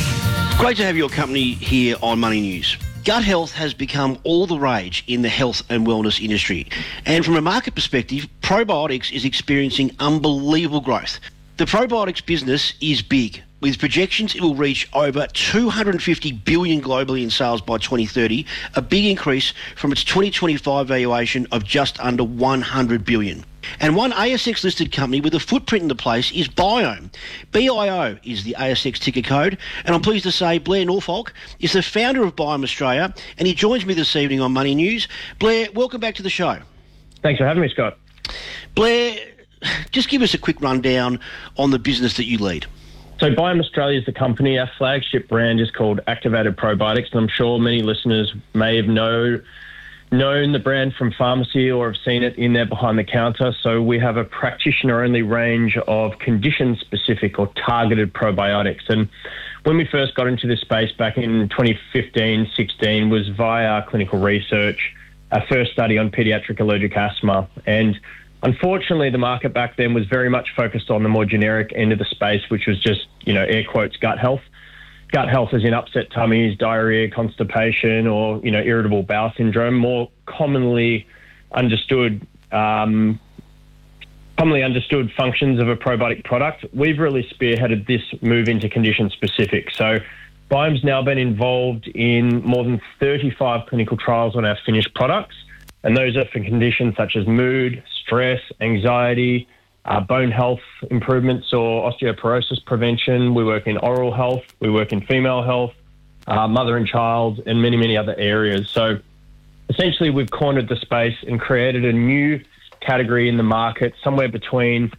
C. Great to have your company here on Money News. Gut health has become all the rage in the health and wellness industry. And from a market perspective, probiotics is experiencing unbelievable growth. The probiotics business is big. With projections, it will reach over two hundred fifty billion dollars globally in sales by twenty thirty, a big increase from its twenty twenty-five valuation of just under one hundred billion dollars. And one A S X-listed company with a footprint in the place is Biome. B I O is the A S X ticker code, and I'm pleased to say Blair Norfolk is the founder of Biome Australia, and he joins me this evening on Money News. Blair, welcome back to the show. Thanks for having me, Scott. Blair, just give us a quick rundown on the business that you lead. So Biome Australia is the company. Our flagship brand is called Activated Probiotics, and I'm sure many listeners may have know, known the brand from pharmacy or have seen it in there behind the counter. So we have a practitioner-only range of condition-specific or targeted probiotics. And when we first got into this space back in twenty fifteen sixteen was via our clinical research, our first study on paediatric allergic asthma. And unfortunately, the market back then was very much focused on the more generic end of the space, which was just, you know, air quotes, gut health. Gut health as in upset tummies, diarrhea, constipation, or, you know, irritable bowel syndrome. More commonly understood, um, commonly understood functions of a probiotic product. We've really spearheaded this move into condition specific. So Biome's now been involved in more than thirty-five clinical trials on our finished products. And those are for conditions such as mood, stress, anxiety, uh, bone health improvements or osteoporosis prevention. We work in oral health. We work in female health, uh, mother and child, and many, many other areas. So essentially, we've cornered the space and created a new category in the market, somewhere between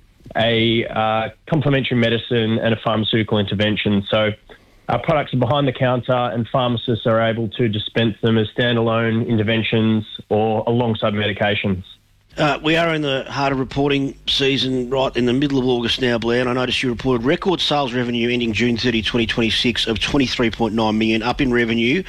a uh, complementary medicine and a pharmaceutical intervention. So our products are behind the counter and pharmacists are able to dispense them as standalone interventions or alongside medications. Uh, we are in the heart of reporting season, right in the middle of August now, Blair, and I noticed you reported record sales revenue ending June thirtieth, twenty twenty-six of twenty-three point nine million dollars, up in revenue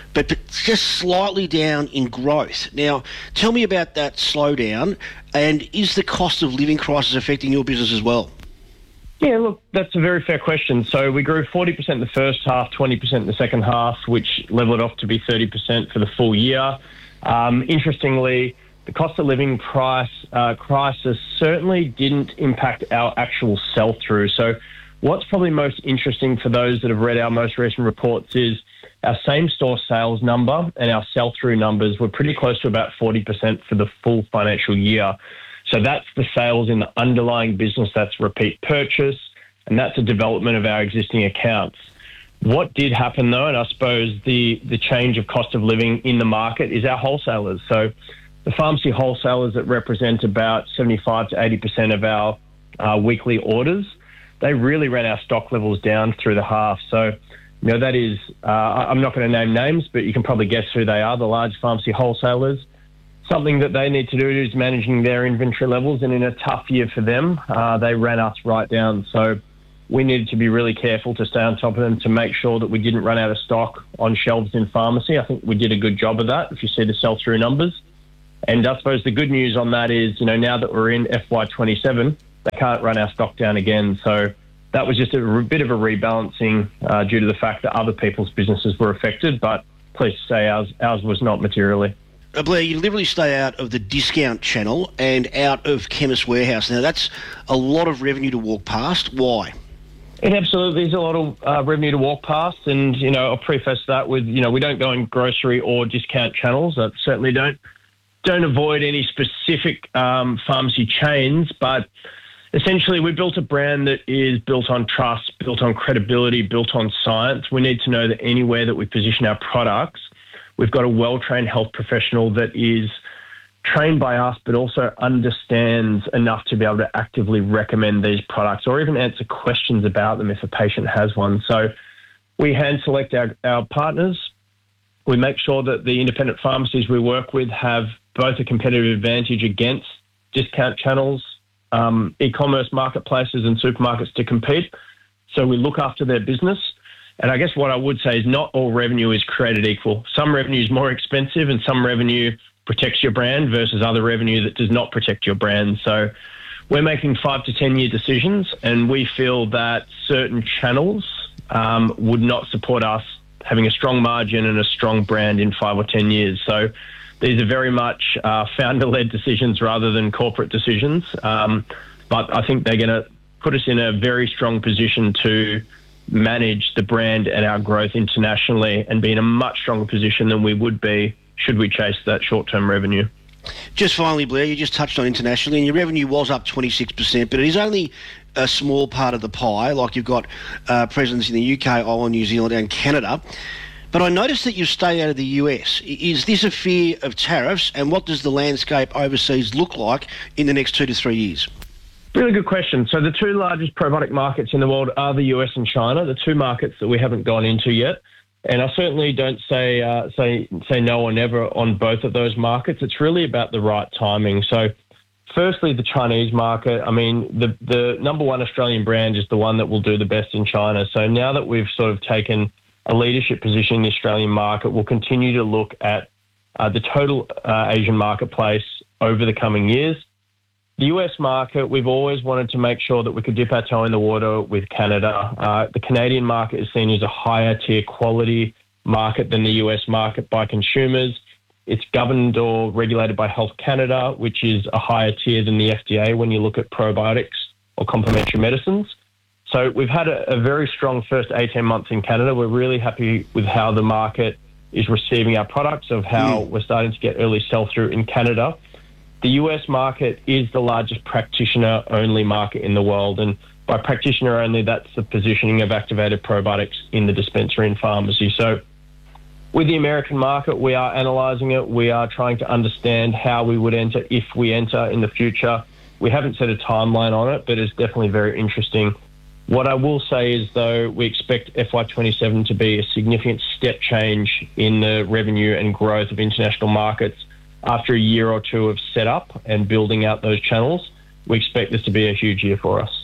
but, but just slightly down in growth. Now, tell me about that slowdown, and is the cost of living crisis affecting your business as well? Yeah, look, that's a very fair question. So we grew forty percent in the first half, twenty percent in the second half, which levelled off to be thirty percent for the full year. Um, interestingly, the cost of living price uh, crisis certainly didn't impact our actual sell-through. So what's probably most interesting for those that have read our most recent reports is our same-store sales number and our sell-through numbers were pretty close to about forty percent for the full financial year. So that's the sales in the underlying business, that's repeat purchase, and that's a development of our existing accounts. What did happen, though, and I suppose the, the change of cost of living in the market, is our wholesalers. So the pharmacy wholesalers that represent about seventy-five to eighty percent of our uh, weekly orders, they really ran our stock levels down through the half. So, you know, that is, uh, I'm not going to name names, but you can probably guess who they are, the large pharmacy wholesalers. Something that they need to do is managing their inventory levels, and in a tough year for them, uh, they ran us right down. So we needed to be really careful to stay on top of them to make sure that we didn't run out of stock on shelves in pharmacy. I think we did a good job of that, if you see the sell-through numbers. And I suppose the good news on that is, you know, now that we're in F Y twenty-seven, they can't run our stock down again. So that was just a re- bit of a rebalancing uh, due to the fact that other people's businesses were affected, but pleased to say ours, ours was not materially. Uh, Blair, you deliberately stay out of the discount channel and out of Chemist Warehouse. Now, that's a lot of revenue to walk past. Why? It absolutely is a lot of uh, revenue to walk past, and, you know, I'll preface that with, you know, we don't go in grocery or discount channels. I certainly don't don't avoid any specific um, pharmacy chains, but essentially we built a brand that is built on trust, built on credibility, built on science. We need to know that anywhere that we position our products, we've got a well-trained health professional that is trained by us, but also understands enough to be able to actively recommend these products or even answer questions about them if a patient has one. So we hand select our, our partners. We make sure that the independent pharmacies we work with have both a competitive advantage against discount channels, um, e-commerce marketplaces and supermarkets to compete. So we look after their business. And I guess what I would say is not all revenue is created equal. Some revenue is more expensive and some revenue protects your brand versus other revenue that does not protect your brand. So we're making five to ten year decisions, and we feel that certain channels um, would not support us having a strong margin and a strong brand in five or ten years. So these are very much uh, founder-led decisions rather than corporate decisions. Um, but I think they're going to put us in a very strong position to manage the brand and our growth internationally and be in a much stronger position than we would be should we chase that short-term revenue. Just finally, Blair, you just touched on internationally, and your revenue was up twenty-six percent, but it is only a small part of the pie. Like, you've got uh, presence in the U K, Ireland, New Zealand and Canada. But I noticed that you stay out of the U S. Is this a fear of tariffs, and what does the landscape overseas look like in the next two to three years? Really good question. So the two largest probiotic markets in the world are the U S and China, the two markets that we haven't gone into yet. And I certainly don't say uh, say say no or never on both of those markets. It's really about the right timing. So firstly, the Chinese market, I mean, the, the number one Australian brand is the one that will do the best in China. So now that we've sort of taken a leadership position in the Australian market, we'll continue to look at uh, the total uh, Asian marketplace over the coming years. The U S market, we've always wanted to make sure that we could dip our toe in the water with Canada. Uh, the Canadian market is seen as a higher tier quality market than the U S market by consumers. It's governed or regulated by Health Canada, which is a higher tier than the F D A when you look at probiotics or complementary medicines. So we've had a, a very strong first eighteen months in Canada. We're really happy with how the market is receiving our products, of how mm. we're starting to get early sell-through in Canada. The U S market is the largest practitioner-only market in the world, and by practitioner-only, that's the positioning of activated probiotics in the dispensary and pharmacy. So with the American market, we are analysing it. We are trying to understand how we would enter if we enter in the future. We haven't set a timeline on it, but it's definitely very interesting. What I will say is, though, we expect F Y twenty-seven to be a significant step change in the revenue and growth of international markets. After a year or two of setup and building out those channels, we expect this to be a huge year for us.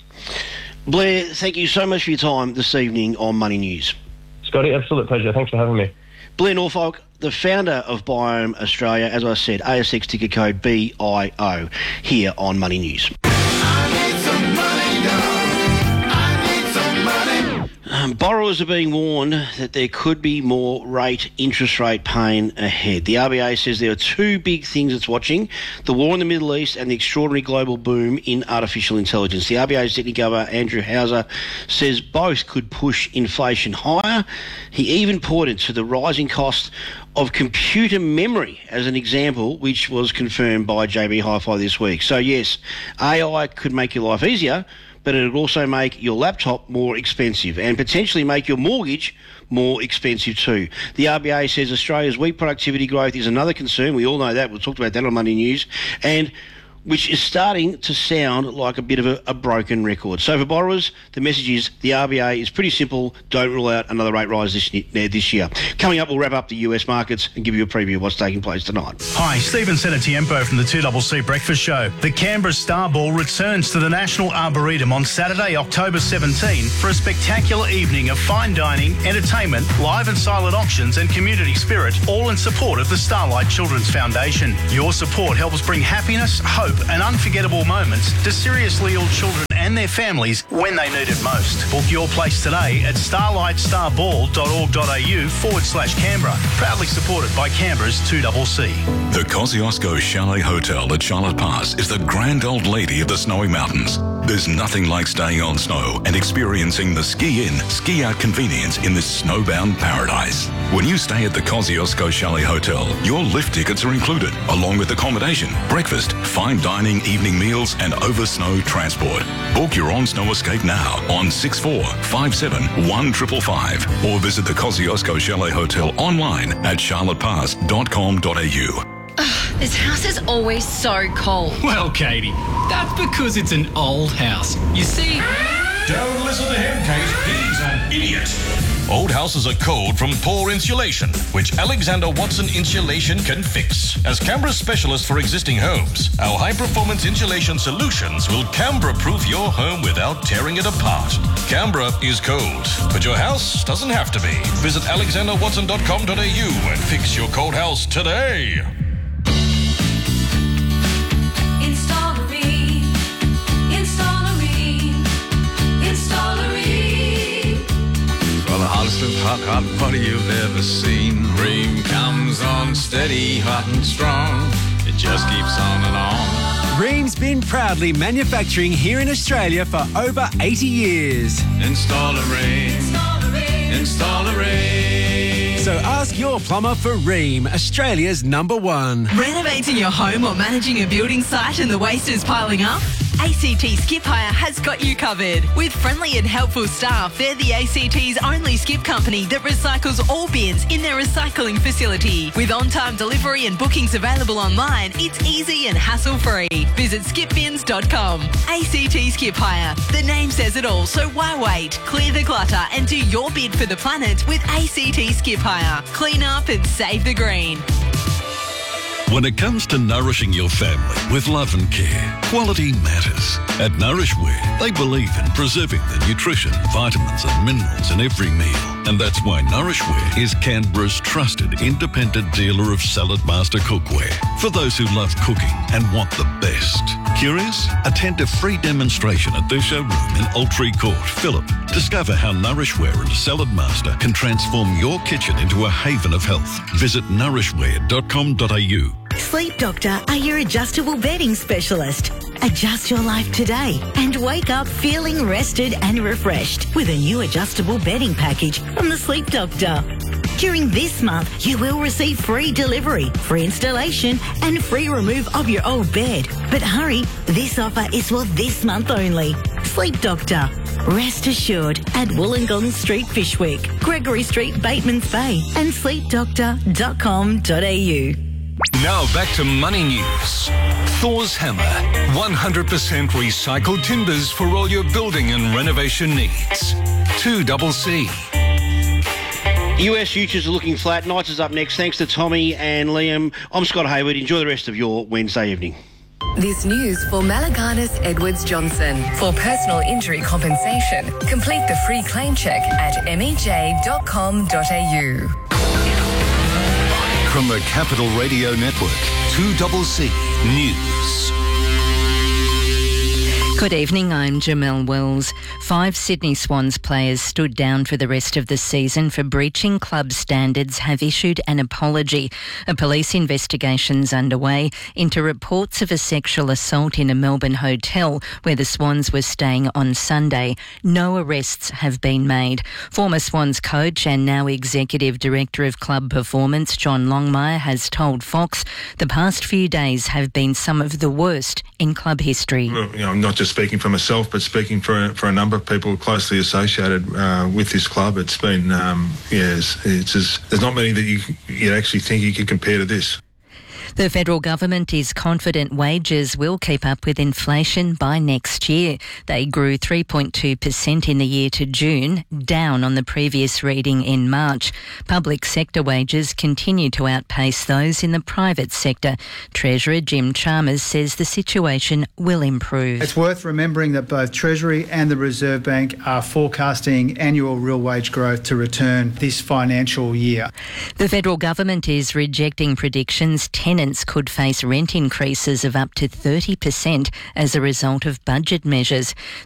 Blair, thank you so much for your time this evening on Money News. Scotty, absolute pleasure. Thanks for having me. Blair Norfolk, the founder of Biome Australia, as I said, A S X ticker code B I O, here on Money News. Um, borrowers are being warned that there could be more rate, interest rate pain ahead. The R B A says there are two big things it's watching: the war in the Middle East and the extraordinary global boom in artificial intelligence. The R B A's Deputy Governor, Andrew Hauser, says both could push inflation higher. He even pointed to the rising cost of computer memory as an example, which was confirmed by J B Hi-Fi this week. So yes, A I could make your life easier, but it would also make your laptop more expensive and potentially make your mortgage more expensive too. The R B A says Australia's weak productivity growth is another concern. We all know that. We've talked about that on Monday News. And which is starting to sound like a bit of a, a broken record. So for borrowers, the message is the R B A is pretty simple. Don't rule out another rate rise this, this year. Coming up, we'll wrap up the U S markets and give you a preview of what's taking place tonight. Hi, Stephen Senatiempo from the two C C Breakfast Show. The Canberra Star Ball returns to the National Arboretum on Saturday, October seventeenth for a spectacular evening of fine dining, entertainment, live and silent auctions and community spirit, all in support of the Starlight Children's Foundation. Your support helps bring happiness, hope and unforgettable moments to seriously ill children and their families when they need it most. Book your place today at starlightstarball.org.au forward slash Canberra. Proudly supported by Canberra's two C C. The Kosciuszko Chalet Hotel at Charlotte Pass is the grand old lady of the snowy mountains. There's nothing like staying on snow and experiencing the ski-in, ski-out convenience in this snowbound paradise. When you stay at the Kosciuszko Chalet Hotel, your lift tickets are included, along with accommodation, breakfast, fine dining, evening meals and over-snow transport. Book your on-snow escape now on six four five seven one five five five or visit the Kosciuszko Chalet Hotel online at charlotte pass dot com dot a u. This house is always so cold. Well, Katie, that's because it's an old house. You see... Don't listen to him, Kate. He's an idiot. Old houses are cold from poor insulation, which Alexander Watson Insulation can fix. As Canberra's specialist for existing homes, our high-performance insulation solutions will Canberra-proof your home without tearing it apart. Canberra is cold, but your house doesn't have to be. Visit alexander watson dot com dot a u and fix your cold house today. Well, the hottest of hot, hot butter you've ever seen. Ream comes on steady, hot and strong. It just keeps on and on. Ream's been proudly manufacturing here in Australia for over eighty years. Install a Ream. Install a Ream. Install a Ream. So ask your plumber for Ream, Australia's number one. Renovating your home or managing a building site and the waste is piling up? A C T Skip Hire has got you covered. With friendly and helpful staff, they're the A C T's only skip company that recycles all bins in their recycling facility. With on-time delivery and bookings available online, it's easy and hassle-free. Visit skip bins dot com. A C T Skip Hire. The name says it all, so why wait? Clear the clutter and do your bid for the planet with A C T Skip Hire. Clean up and save the green. When it comes to nourishing your family with love and care, quality matters. At Nourishware, they believe in preserving the nutrition, vitamins and minerals in every meal. And that's why Nourishware is Canberra's trusted independent dealer of Salad Master cookware for those who love cooking and want the best. Curious? Attend a free demonstration at their showroom in Altree Court, Phillip. Discover how Nourishware and Salad Master can transform your kitchen into a haven of health. Visit nourishware dot com dot a u. Sleep Doctor are your adjustable bedding specialist. Adjust your life today and wake up feeling rested and refreshed with a new adjustable bedding package from the Sleep Doctor. During this month, you will receive free delivery, free installation and free remove of your old bed. But hurry, this offer is for this month only. Sleep Doctor. Rest assured at Wollongong Street, Fishwick, Gregory Street, Bateman's Bay and sleep doctor dot com dot a u. Now back to Money News. Thor's Hammer. one hundred percent recycled timbers for all your building and renovation needs. two C C. U S futures are looking flat. Knights is up next. Thanks to Tommy and Liam. I'm Scott Hayward. Enjoy the rest of your Wednesday evening. This news for Malaganis Edwards Johnson. For personal injury compensation, complete the free claim check at m e j dot com dot a u. From the Capital Radio Network, two C C News. Good evening, I'm Jamel Wells. Five Sydney Swans players stood down for the rest of the season for breaching club standards have issued an apology. A police investigation's underway into reports of a sexual assault in a Melbourne hotel where the Swans were staying on Sunday. No arrests have been made. Former Swans coach and now Executive Director of Club Performance, John Longmire, has told Fox the past few days have been some of the worst in club history. Well, you know, I'm not just speaking for myself, but speaking for for a number of people closely associated uh, with this club. It's been, um, yeah, it's, it's just, there's not many that you you actually think you could compare to this. The federal government is confident wages will keep up with inflation by next year. They grew three point two percent in the year to June, down on the previous reading in March. Public sector wages continue to outpace those in the private sector. Treasurer Jim Chalmers says the situation will improve. It's worth remembering that both Treasury and the Reserve Bank are forecasting annual real wage growth to return this financial year. The federal government is rejecting predictions tenants could face rent increases of up to thirty percent as a result of budget measures.